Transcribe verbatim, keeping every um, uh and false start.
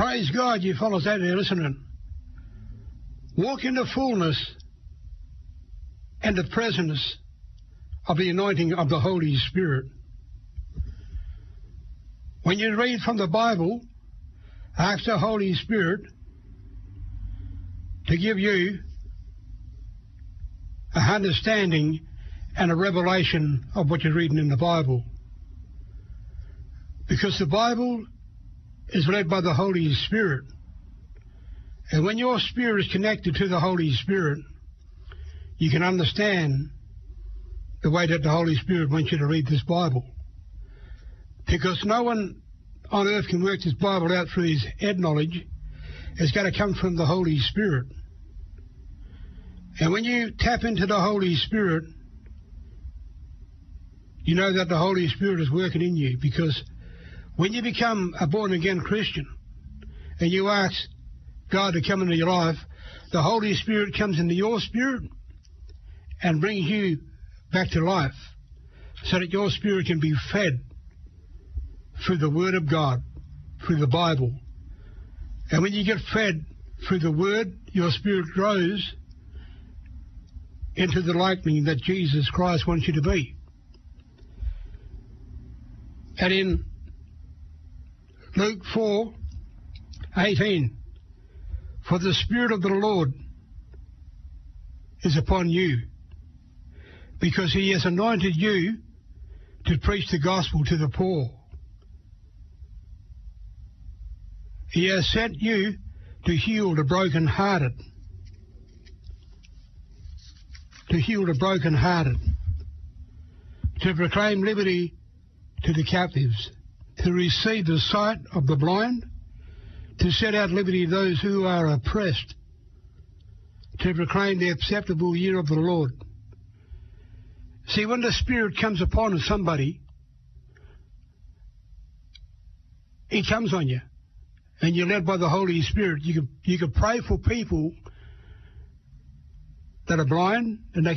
Praise God, you fellows out there listening. Walk in the fullness and the presence of the anointing of the Holy Spirit. When you read from the Bible, ask the Holy Spirit to give you a understanding and a revelation of what you're reading in the Bible. Because the Bible is led by the Holy Spirit. And when your spirit is connected to the Holy Spirit, you can understand the way that the Holy Spirit wants you to read this Bible. Because no one on earth can work this Bible out through his head knowledge. It's got to come from the Holy Spirit. And when you tap into the Holy Spirit, you know that the Holy Spirit is working in you. Because when you become a born-again Christian and you ask God to come into your life, the Holy Spirit comes into your spirit and brings you back to life so that your spirit can be fed through the Word of God, through the Bible. And when you get fed through the Word, your spirit grows into the likeness that Jesus Christ wants you to be. And in Luke four eighteen, for the Spirit of the Lord is upon you, because he has anointed you to preach the gospel to the poor. He has sent you to heal the brokenhearted, to heal the brokenhearted, to proclaim liberty to the captives, to receive the sight of the blind, to set out liberty to those who are oppressed, to proclaim the acceptable year of the Lord. See, when the Spirit comes upon somebody, he comes on you, and you're led by the Holy Spirit. You can, you can pray for people that are blind, and they